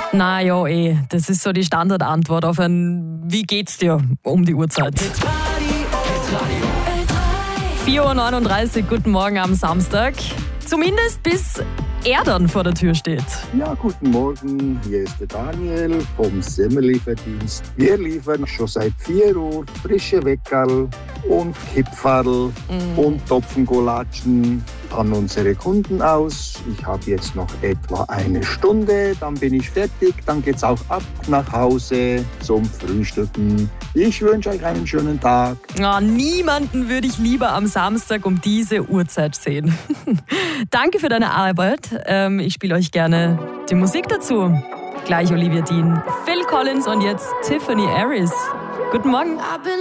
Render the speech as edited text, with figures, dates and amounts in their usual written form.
Na ja, das ist so die Standardantwort auf ein „Wie geht's dir?" um die Uhrzeit. 4:39 Uhr, guten Morgen am Samstag. Zumindest bis er dann vor der Tür steht. Ja, guten Morgen, hier ist der Daniel vom Semmelieferdienst. Wir liefern schon seit 4 Uhr frische Weckerl und Kipferl und Topfengolatschen an unsere Kunden aus. Ich habe jetzt noch etwa 1 Stunde, dann bin ich fertig. Dann geht's auch ab nach Hause zum Frühstücken. Ich wünsche euch einen schönen Tag. Niemanden würde ich lieber am Samstag um diese Uhrzeit sehen. Danke für deine Arbeit. Ich spiele euch gerne die Musik dazu. Gleich Olivia Dean, Phil Collins und jetzt Tiffany Harris. Guten Morgen.